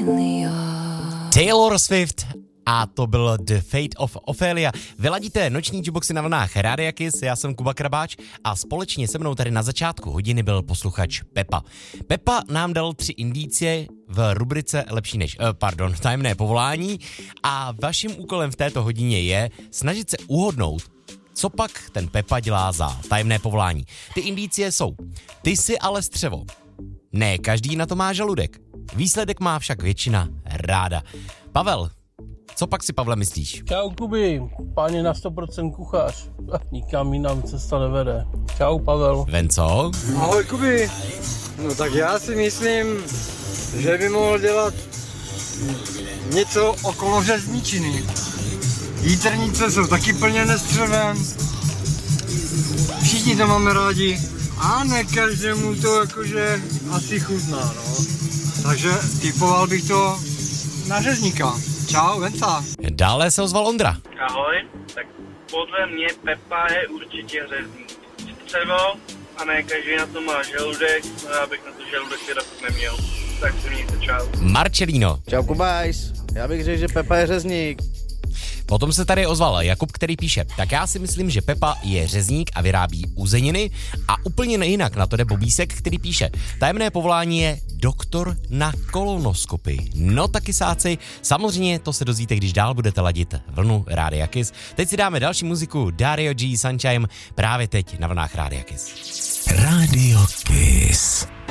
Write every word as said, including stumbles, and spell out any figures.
Taylor Swift a to byl The Fate of Ophelia. Vyladíte noční jukeboxy na vlnách Rádia Kiss, já jsem Kuba Krabáč a společně se mnou tady na začátku hodiny byl posluchač Pepa. Pepa nám dal tři indicie v rubrice Lepší než, eh, pardon, tajemné povolání a vaším úkolem v této hodině je snažit se uhodnout, co pak ten Pepa dělá za tajemné povolání. Ty indicie jsou: ty jsi ale střevo. Ne každý na to má žaludek. Výsledek má však většina ráda. Pavel, co pak si, Pavle, myslíš? Čau, Kubi, páně na sto procent kuchař. Nikam jinam cesta nevede. Čau, Pavel. Venco? Ahoj, Kubi. No tak já si myslím, že by mohl dělat něco okolo řezničiny. Jítrnice jsou taky plněné střevem. Všichni to máme rádi. A ne každému to jakože asi chutná, no. Takže typoval bych to na řezníka. Čau, Venca. Dále se ozval Ondra. Ahoj, tak podle mě Pepa je určitě řezník. Střevo a ne každý na to má žaludek, no já bych na to žaludek teda neměl. Tak se mějte, čau. Marcelino. Čau, Kubajs. Já bych řekl, že Pepa je řezník. Potom se tady ozval Jakub, který píše: tak já si myslím, že Pepa je řezník a vyrábí uzeniny. A úplně jinak na to jde Bobísek, který píše: tajemné povolání je doktor na kolonoskopii. No taky sáci, samozřejmě to se dozvíte, když dál budete ladit vlnu Rádia Kiss. Teď si dáme další muziku, Dario G. Sunshine, právě teď na vlnách Rádia Kiss. Rádio Kiss.